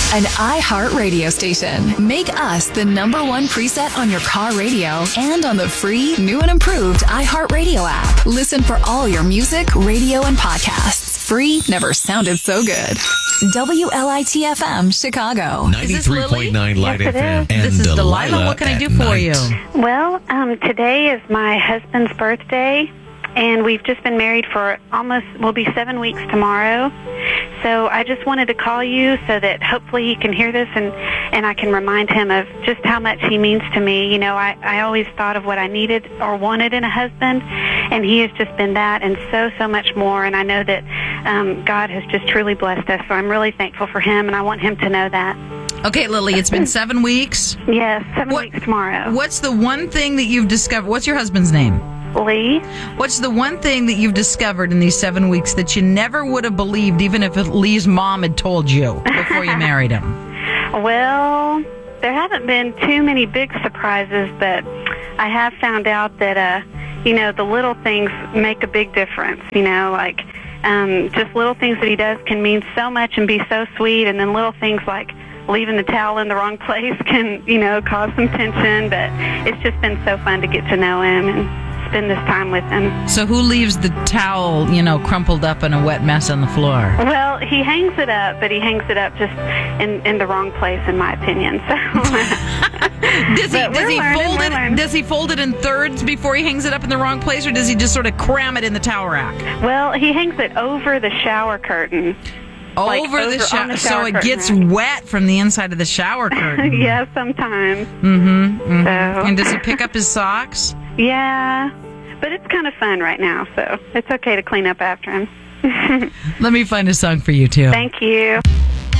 An iHeart radio station. Make us the #1 preset on your car radio and on the free, new and improved iHeart Radio app. Listen for all your music, radio, and podcasts. Free never sounded so good. WLIT-FM, Chicago. 93.9 Light Yes, it FM. is. And This is Delilah. What can I at do for you? night. Well, today is my husband's birthday, and we've just been married for we'll be 7 weeks tomorrow. So I just wanted to call you so that hopefully he can hear this and I can remind him of just how much he means to me. You know, I always thought of what I needed or wanted in a husband, and he has just been that and so much more. And I know that God has just truly blessed us, so I'm really thankful for him, and I want him to know that. Okay, Lily, it's been 7 weeks. Yes, 7 weeks tomorrow. What's the one thing that you've discovered? What's your husband's name? Lee? What's the one thing that you've discovered in these 7 weeks that you never would have believed, even if Lee's mom had told you before you married him? Well, there haven't been too many big surprises, but I have found out that, the little things make a big difference, like just little things that he does can mean so much and be so sweet, and then little things like leaving the towel in the wrong place can, cause some tension, but it's just been so fun to get to know him and spend this time with him. So who leaves the towel, crumpled up in a wet mess on the floor? Well, he hangs it up, but he hangs it up just in the wrong place, in my opinion. So Does he fold it in thirds before he hangs it up in the wrong place, or does he just sort of cram it in the towel rack? Well, he hangs it over the shower curtain. Over the shower, so it gets wet from the inside of the shower curtain. Yeah, sometimes. Mm-hmm. So. And does he pick up his socks? Yeah, but it's kind of fun right now, so it's okay to clean up after him. Let me find a song for you, too. Thank you.